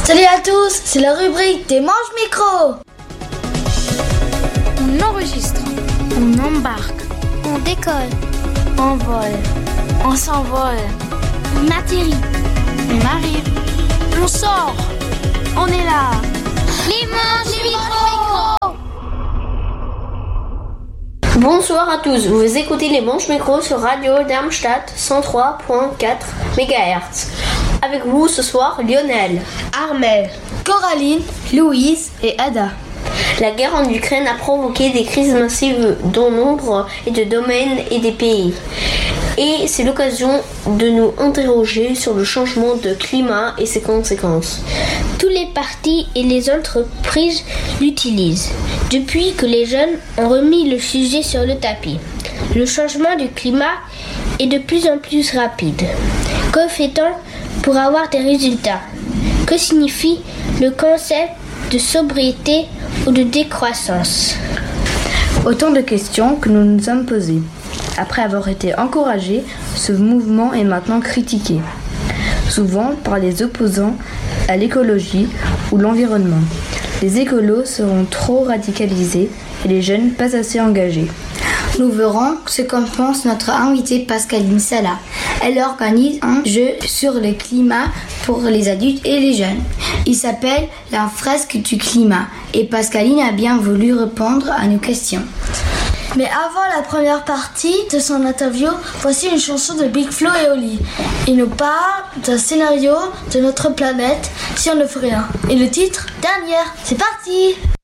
Salut à tous, c'est la rubrique des manches micro. On enregistre, on embarque, on décolle, on vole, on s'envole, on atterrit, on arrive, on sort, on est là. Les manches micro. Bonsoir à tous, vous écoutez les manches micro sur Radio Darmstadt 103.4 MHz. Avec vous ce soir, Lionel, Armel, Coraline, Louise et Ada. La guerre en Ukraine a provoqué des crises massives dans nombre de domaines et des pays. Et c'est l'occasion de nous interroger sur le changement de climat et ses conséquences. Tous les partis et les entreprises l'utilisent, depuis que les jeunes ont remis le sujet sur le tapis. Le changement du climat est de plus en plus rapide. Que fait-on pour avoir des résultats? Que signifie le concept de sobriété ou de décroissance? Autant de questions que nous nous sommes posées. Après avoir été encouragé, ce mouvement est maintenant critiqué, souvent par les opposants à l'écologie ou l'environnement. Les écolos seront trop radicalisés et les jeunes pas assez engagés. Nous verrons ce qu'en pense notre invitée Pascaline Sala. Elle organise un jeu sur le climat pour les adultes et les jeunes. Il s'appelle la fresque du climat et Pascaline a bien voulu répondre à nos questions. Mais avant la première partie de son interview, voici une chanson de Big Flo et Oli. Il nous parle d'un scénario de notre planète si on ne fait rien. Et le titre, Dernière, c'est parti!